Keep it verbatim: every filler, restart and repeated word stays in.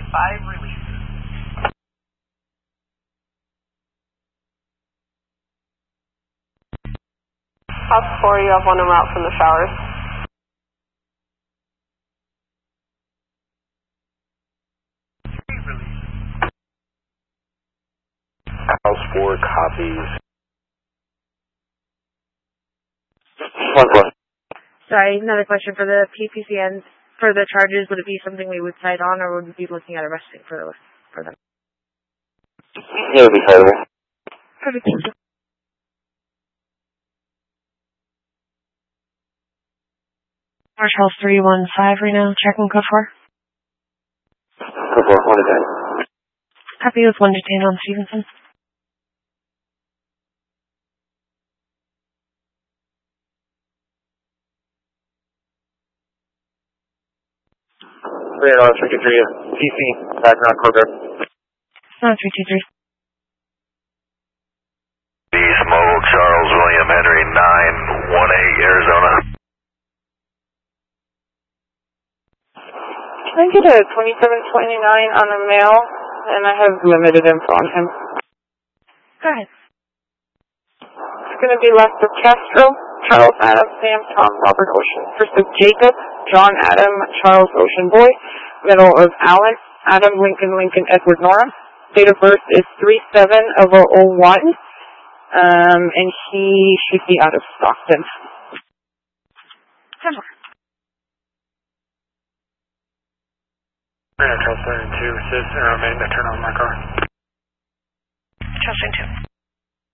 five releases. House four, you have one en route from the showers. Three releases. House four copies. One four. Sorry, another question for the P P C Ns. For the charges, would it be something we would cite on, or would we be looking at arresting for, the, for them? It would be citable. Perfect, thank you. Marshall three one five right now, checking code four. Code four, one to ten. Happy with one detained on Stevenson. three oh three two three, P C, background code guard. No, three two three. East Mobile, Charles William Henry, nine one eight, Arizona. Can I get a twenty-seven twenty-nine on a male? And I have limited info on him. Go ahead. It's going to be Lester Castro, Charles Adam, Sam, Tom, Robert Ocean. First is Jacob, John Adam, Charles Ocean Boy. Middle of Allen, Adam Lincoln Lincoln Edward Nora. Date of birth is three seven of oh one. Um, and he should be out of Stockton. ten four. Charles thirty-two, assist and remain to turn on my car. Charles two.